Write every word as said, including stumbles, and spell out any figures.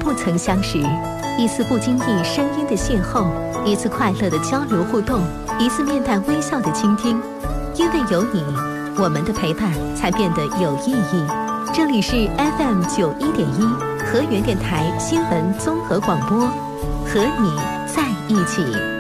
不曾相识，一次不经意声音的邂逅，一次快乐的交流互动，一次面带微笑的倾听。因为有你，我们的陪伴才变得有意义。这里是 F M 九一点一河源电台新闻综合广播，和你在一起。